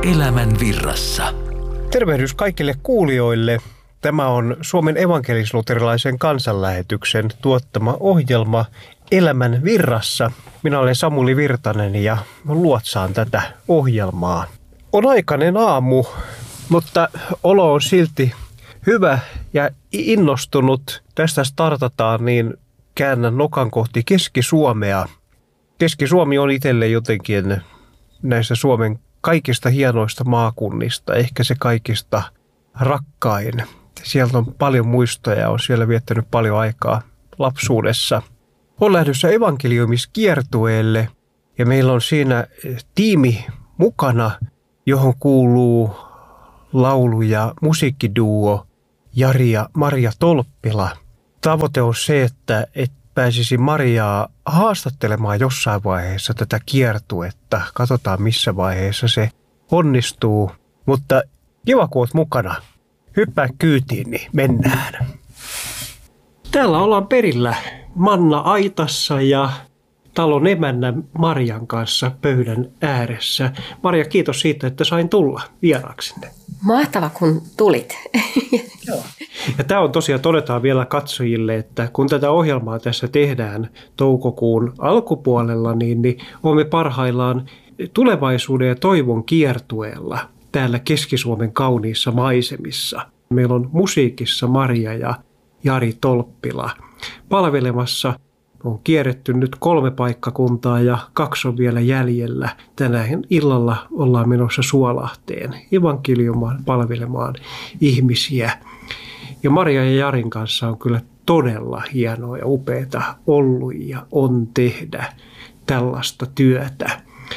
Elämän virrassa. Tervehdys kaikille kuulijoille. Tämä on Suomen evankelis-luterilaisen kansanlähetyksen tuottama ohjelma Elämän virrassa. Minä olen Samuli Virtanen ja luotsaan tätä ohjelmaa. On aikainen aamu, mutta olo on silti hyvä ja innostunut. Tästä startataan, niin käännän nokan kohti Keski-Suomea. Keski-Suomi on itselle jotenkin näistä Suomen kaikista hienoista maakunnista, ehkä se kaikista rakkain. Sieltä on paljon muistoja ja on siellä viettänyt paljon aikaa lapsuudessa. On lähdössä evankeliumiskiertueelle ja meillä on siinä tiimi mukana, johon kuuluu laulu- ja musiikkiduo Jari ja Maria Tolppila. Tavoite on se, että pääsisi Mariaa haastattelemaan jossain vaiheessa tätä kiertuetta. Katsotaan missä vaiheessa se onnistuu, mutta kiva kun oot mukana. Hyppää kyytiin, niin mennään. Täällä ollaan perillä manna-aitassa ja talon emännän Marian kanssa pöydän ääressä. Maria, kiitos siitä, että sain tulla vieraaksenne. Mahtava, kun tulit. Joo. Ja tämä on tosiaan, todetaan vielä katsojille, että kun tätä ohjelmaa tässä tehdään toukokuun alkupuolella, niin olemme parhaillaan tulevaisuuden ja toivon kiertueella täällä Keski-Suomen kauniissa maisemissa. Meillä on musiikissa Maria ja Jari Tolppila palvelemassa. On kierretty nyt 3 paikkakuntaa ja 2 on vielä jäljellä. Tänään illalla ollaan menossa Suolahteen evankeliumaan palvelemaan ihmisiä. Ja Maria ja Jarin kanssa on kyllä todella hienoa ja upeata ollut ja on tehdä tällaista työtä.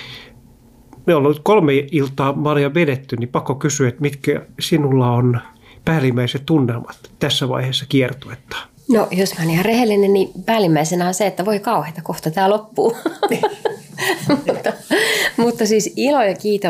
Me ollaan nyt 3 iltaa Maria vedetty, niin pakko kysyä, että mitkä sinulla on päällimmäiset tunnelmat tässä vaiheessa kiertuetta? No, jos mä oon ihan rehellinen, niin päällimmäisenä on se, että voi kauheita, kohta tää loppuu. mutta siis ilo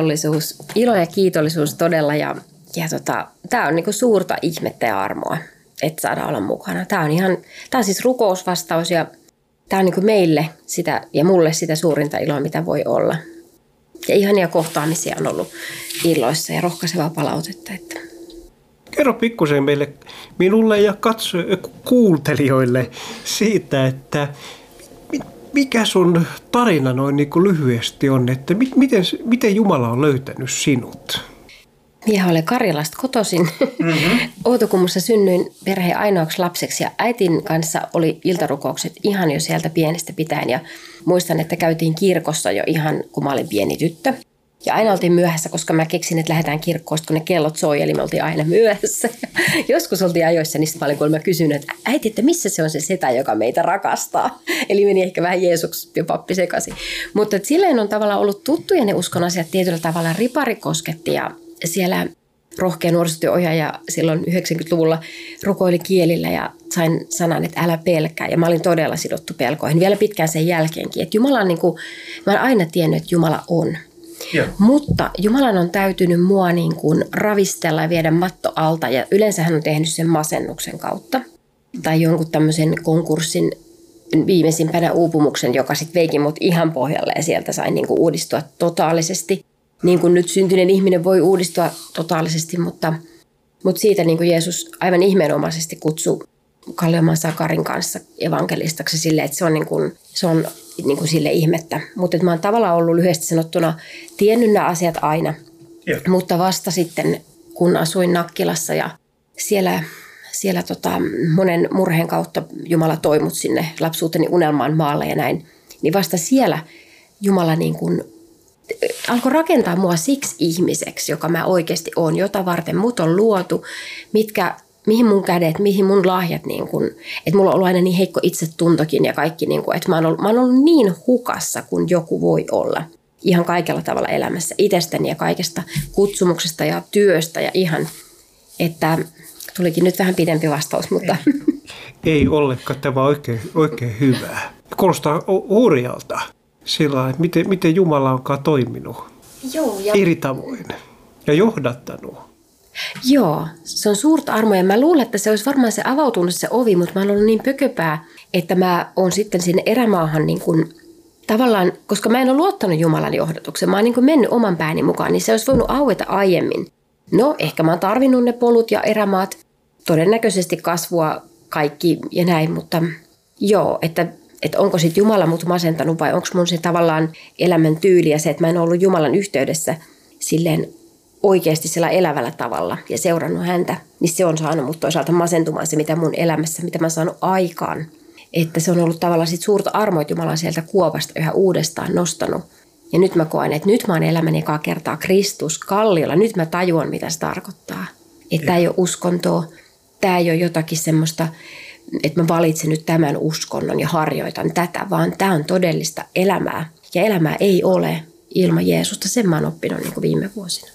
ja kiitollisuus todella ja tää on niinku suurta ihmettä ja armoa, että saadaan olla mukana. Tää on siis rukousvastaus ja tää on niinku meille sitä ja mulle sitä suurinta iloa, mitä voi olla. Ja ihania kohtaamisia on ollut illoissa ja rohkaisevaa palautetta, että kerro pikkusen minulle ja kuuntelijoille siitä, että mikä sun tarina noin niin kuin lyhyesti on, että miten Jumala on löytänyt sinut? Minä olen Karjalasta kotoisin. Outokummussa synnyin perheen ainoaksi lapseksi ja äitin kanssa oli iltarukoukset ihan jo sieltä pienestä pitäen. Ja muistan, että käytiin kirkossa jo ihan kun mä olin pieni tyttö. Ja aina oltiin myöhässä, koska mä keksin, että lähdetään kirkkoon, kun ne kellot soi, eli me oltiin aina myöhässä. Joskus oltiin ajoissa niistä paljon, kun mä kysyin, että äiti, että missä se on se setä, joka meitä rakastaa. Eli meni ehkä vähän Jeesus ja pappi sekaisin. Mutta silleen on tavallaan ollut tuttuja ne uskon asiat tietyllä tavalla. Ripari kosketti ja siellä rohkea nuorisotyöohjaaja silloin 90-luvulla rukoili kielillä ja sain sanan, että älä pelkää. Ja mä olin todella sidottu pelkoihin vielä pitkään sen jälkeenkin. Että Jumala on mä olen aina tiennyt, että Jumala on. Yeah. Mutta Jumalan on täytynyt mua ravistella ja viedä matto alta ja yleensä hän on tehnyt sen masennuksen kautta. Tai jonkun tämmöisen konkurssin viimeisimpänä uupumuksen, joka sitten veikin mut ihan pohjalle ja sieltä sain uudistua totaalisesti. Niin kuin nyt syntyneen ihminen voi uudistua totaalisesti, mutta siitä Jeesus aivan ihmeenomaisesti kutsui Kalliomaan Sakarin kanssa evankelistaksi silleen, että se on sille ihmettä. Mutta mä oon tavallaan ollut lyhyesti sanottuna tiennyt nämä asiat aina. Yeah. Mutta vasta sitten, kun asuin Nakkilassa ja siellä monen murheen kautta Jumala toi mut sinne lapsuuteni unelmaan maalle ja näin, niin vasta siellä Jumala alkoi rakentaa mua siksi ihmiseksi, joka mä oikeasti oon, jota varten mut on luotu, mihin mun kädet, mihin mun lahjat, että mulla on ollut aina niin heikko itsetuntokin ja kaikki, että mä oon ollut niin hukassa kuin joku voi olla. Ihan kaikella tavalla elämässä itsestäni ja kaikesta kutsumuksesta ja työstä ja ihan, että tulikin nyt vähän pidempi vastaus, mutta ei ollenkaan, tämä on oikein hyvää. Kuulostaa hurjalta sillä, että miten Jumala onkaan toiminut. Joo, eri tavoin ja johdattanut. Joo, se on suurta armoa ja mä luulen, että se olisi varmaan se avautunut se ovi, mutta mä oon ollut niin pököpää, että mä oon sitten sinne erämaahan tavallaan, koska mä en ole luottanut Jumalan johdatukseen, mä oon niin kuin mennyt oman pääni mukaan, niin se olisi voinut aueta aiemmin. No, ehkä mä oon tarvinnut ne polut ja erämaat, todennäköisesti kasvua kaikki ja näin, mutta joo, että onko sitten Jumala mut masentanut vai onko mun se tavallaan elämän tyyli ja se, että mä en ollut Jumalan yhteydessä silleen oikeasti sillä elävällä tavalla ja seurannut häntä, niin se on saanut mut toisaalta masentumaan se, mitä mun elämässä, mitä mä oon saanut aikaan. Että se on ollut tavallaan sit suurta armoa, että Jumala on sieltä kuopasta yhä uudestaan nostanut. Ja nyt mä koen, että nyt mä oon elämäni ekaa kertaa Kristus kalliolla. Nyt mä tajuan, mitä se tarkoittaa. Että tämä ei ole uskontoa, tämä ei ole jotakin semmoista, että mä valitsen nyt tämän uskonnon ja harjoitan tätä, vaan tämä on todellista elämää. Ja elämää ei ole ilman Jeesusta. Sen mä oon oppinut niin kuin viime vuosina.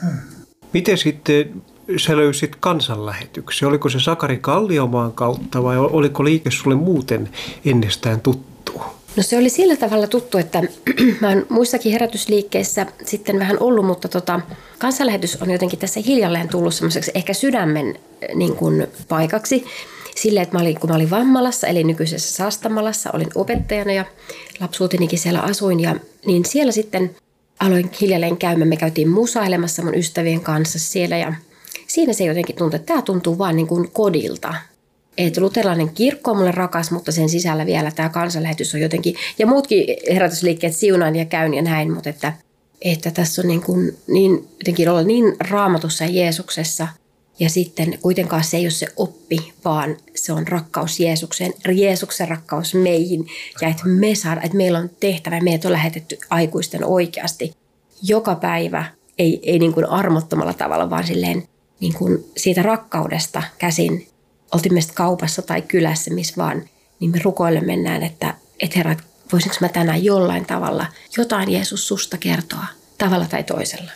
Miten sitten sä löysit kansanlähetyksen? Oliko se Sakari Kalliomaan kautta vai oliko liike sulle muuten ennestään tuttu? No se oli sillä tavalla tuttu, että mä oon muissakin herätysliikkeissä sitten vähän ollut, mutta kansanlähetys on jotenkin tässä hiljalleen tullut semmoiseksi ehkä sydämen niin kuin paikaksi. Silleen, että kun mä olin Vammalassa, eli nykyisessä Sastamalassa, olin opettajana ja lapsuutenikin siellä asuin. Ja niin siellä sitten aloin hiljalleen käymään. Me käytiin musailemassa mun ystävien kanssa siellä ja siinä se jotenkin tuntui, että tämä tuntuu vaan niin kuin kodilta. Että luterilainen kirkko on mulle rakas, mutta sen sisällä vielä tämä kansanlähetys on jotenkin, ja muutkin herätysliikkeet siunaan ja käyn ja näin, mutta että tässä on niin jotenkin olla niin Raamatussa ja Jeesuksessa. Ja sitten kuitenkaan se ei ole se oppi, vaan se on rakkaus Jeesukseen, Jeesuksen rakkaus meihin. Ja että me saadaan, että meillä on tehtävä, meidät on lähetetty aikuisten oikeasti joka päivä, ei niin kuin armottomalla tavalla, vaan silleen niin kuin siitä rakkaudesta käsin. Oltiin me kaupassa tai kylässä, missä vaan, niin me rukoille mennään, että Herra, voisinko mä tänään jollain tavalla jotain Jeesus susta kertoa, tavalla tai toisella.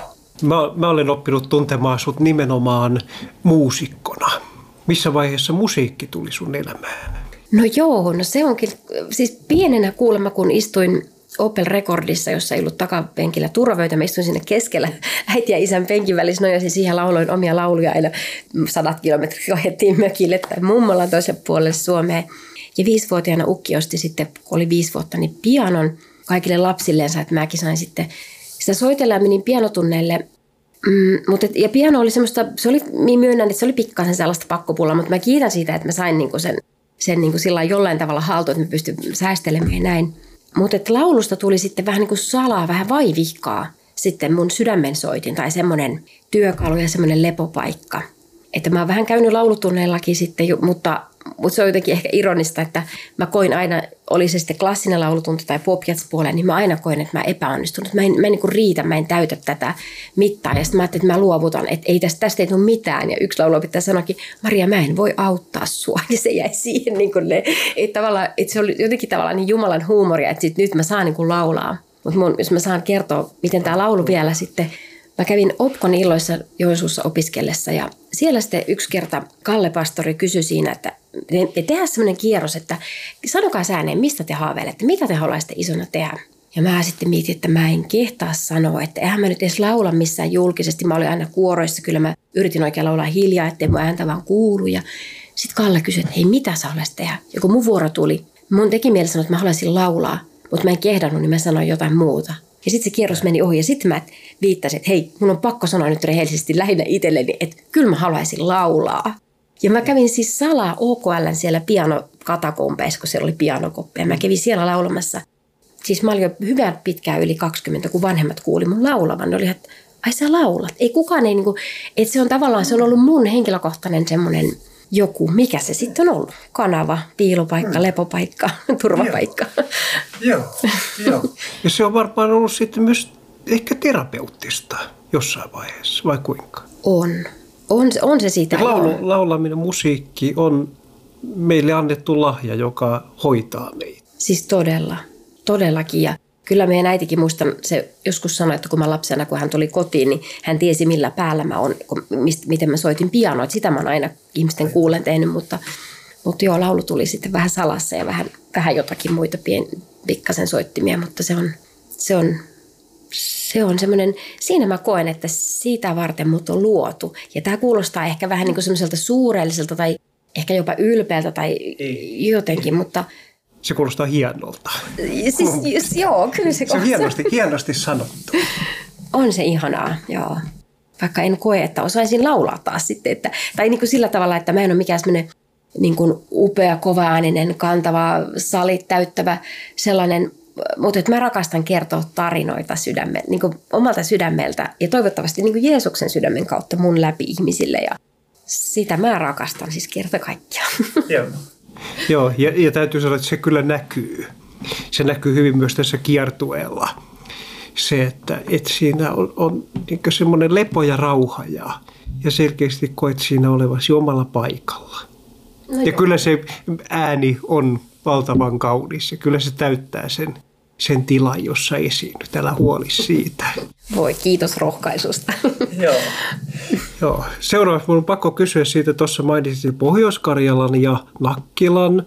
Mä olen oppinut tuntemaan sut nimenomaan muusikkona. Missä vaiheessa musiikki tuli sun elämään? No joo, no se onkin, siis pienenä kuulemma kun istuin Opel Recordissa, jossa ei ollut takapenkillä turvavöitä. Mä istuin sinne keskellä äiti ja isän penkin välissä nojasin siihen lauloin omia lauluja aina 100 kilometriä ajettiin mökille tai mummolla toisen puolelle Suomeen. Ja 5-vuotiaana ukki osti sitten, kun oli 5 vuotta, niin pianon kaikille lapsilleensa, että mäkin sain sitten sitä soitella ja menin pianotunneille. Ja piano oli semmoista, myönnän, että se oli pikkasen sellaista pakkopullaa, mutta mä kiitän siitä, että mä sain niinku sen niinku sillä jollain tavalla haltuun, että mä pystyn säästelemään ja näin. Mutta laulusta tuli sitten vähän niin kuin salaa, vähän vaivihkaa sitten mun sydämen soitin tai semmoinen työkalu ja semmoinen lepopaikka. Että mä oon vähän käynyt laulutunneillakin sitten, mutta se on jotenkin ehkä ironista, että mä koin aina, oli se sitten klassinen laulutunti tai pop-jazz-puoleen, niin mä aina koin, että mä epäonnistun. Mä en niin kuin riitä, mä en täytä tätä mittaa. Ja sitten mä ajattelin, että mä luovutan, että ei tästä ei tule mitään. Ja yksi lauluopettaja sanoikin, Maria, mä en voi auttaa sua. Ja se jäi siihen, niin kuin että se oli jotenkin tavallaan niin Jumalan huumoria, että nyt mä saan niin kuin laulaa. Mutta jos mä saan kertoa, miten tämä laulu vielä sitten. Mä kävin Opkon illoissa Joensuussa opiskellessa ja siellä sitten yksi kerta Kalle pastori kysyi siinä, että tehdään semmoinen kierros, että sanokaa ääneen, mistä te haaveilette, mitä te haluaisitte isona tehdä. Ja mä sitten mietin, että mä en kehtaa sanoa, että eihän mä nyt edes laula missään julkisesti. Mä olin aina kuoroissa, kyllä mä yritin oikein laulaa hiljaa, ettei mun ääntä vaan kuulu. Ja sitten Kalle kysyi, että hei, mitä sä haluaisit tehdä? Ja kun mun vuoro tuli, mun teki mieli sanoa, että mä haluaisin laulaa, mutta mä en kehdannut, niin mä sanoin jotain muuta. Ja sitten se kierros meni ohi ja sitten mä viittasin, että hei, mun on pakko sanoa nyt rehellisesti lähinnä itselleni, että kyllä mä haluaisin laulaa. Ja mä kävin siis salaa OKL:n siellä pianokatakompeissa, kun siellä oli pianokoppeja. Mä kävin siellä laulamassa. Siis mä olin jo hyvän pitkään yli 20, kun vanhemmat kuuli mun laulavan. Ne oli, että ai sä laulat. Ei kukaan ei niinku, että se on tavallaan, se on ollut mun henkilökohtainen semmoinen joku, mikä se sitten on ollut? Kanava, piilopaikka, lepopaikka, turvapaikka. Joo. Ja se on varmaan ollut sitten myös ehkä terapeuttista jossain vaiheessa, vai kuinka? On se siitä. Laulaminen, musiikki on meille annettu lahja, joka hoitaa meitä. Siis todellakin. Ja kyllä meidän äitikin muistan, se joskus sanoi, että kun mä lapsena, kun hän tuli kotiin, niin hän tiesi millä päällä mä oon, miten mä soitin pianoa. Sitä mä oon aina ihmisten kuullen tehnyt, mutta joo, laulu tuli sitten vähän salassa ja vähän jotakin muita pikkasen soittimia, mutta se on semmoinen, siinä mä koen, että siitä varten mut on luotu. Ja tää kuulostaa ehkä vähän niin kuin semmoiselta suurelliselta tai ehkä jopa ylpeältä tai jotenkin, mutta Se kuulostaa hienolta. Siis, joo, kyllä se on hienosti sanottu. On se ihanaa, joo. Vaikka en koe, että osaisin laulaa taas sitten. Tai niin kuin sillä tavalla, että mä en ole mikään semmoinen niin kuin upea, kova-ääninen, kantava, salit täyttävä sellainen. Mutta mä rakastan kertoa tarinoita niin kuin omalta sydämeltä ja toivottavasti niin kuin Jeesuksen sydämen kautta mun läpi ihmisille. Ja sitä mä rakastan siis kerta kaikkiaan. Joo, ja täytyy sanoa, että se kyllä näkyy. Se näkyy hyvin myös tässä kiertueella. Se, että siinä on niin semmoinen lepo ja rauha ja selkeästi koet siinä olevasi omalla paikalla. No ja kyllä se ääni on valtavan kaunis ja kyllä se täyttää sen tilan, jossa esiinnyt. Älä huoli siitä. Voi, kiitos rohkaisusta. Joo. Seuraavaksi minun on pakko kysyä siitä, tuossa mainitsin Pohjois-Karjalan ja Nakkilan.